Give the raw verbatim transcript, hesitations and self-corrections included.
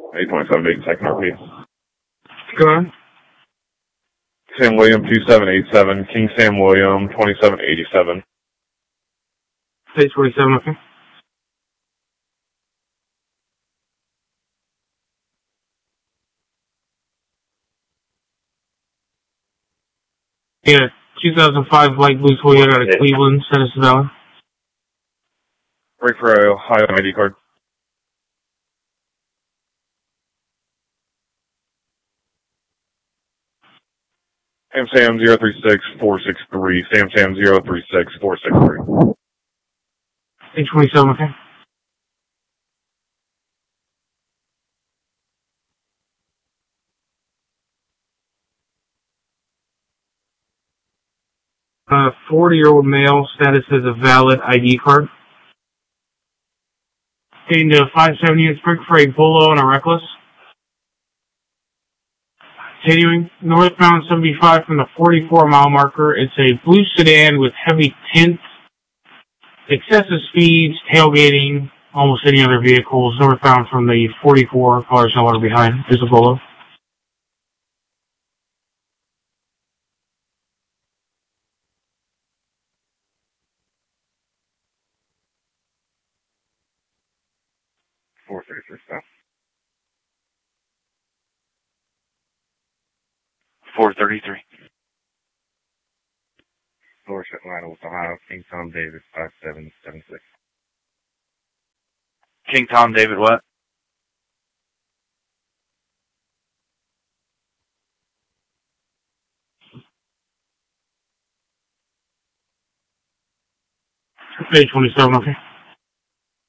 eight twenty-seven, eight second R P. Go ahead. Sam William, two seven eight seven. King Sam William, twenty-seven eighty-seven. eight twenty-seven, okay. Yeah, two thousand five light blue Toyota out of Cleveland, status valid. Wait for a Ohio I D card. Sam Sam zero three six four six three. Sam Sam zero three six four six three. eight twenty-seven, okay. Uh, forty-year-old male, status as a valid I D card. Gained a five seventy inch brick for a Bolo and a Reckless. Continuing, northbound seventy-five from the forty-four mile marker. It's a blue sedan with heavy tint, excessive speeds, tailgating, almost any other vehicles. Northbound from the forty-four, cars nowhere behind, is a Bolo. four thirty-three stop. four thirty-three. Florissant Line, Ohio, King Tom David, five seven seven six. King Tom David what? eight twenty-seven, okay.